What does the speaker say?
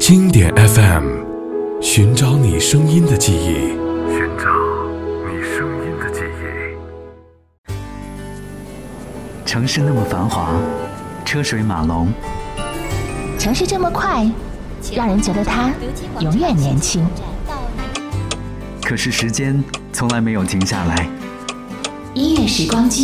经典 FM， 寻找你声音的记忆，寻找你声音的记忆。 城市那么繁华，车水马龙， 城市这么快，让人觉得它永远年轻。 可是时间从来没有停下来。 音乐时光机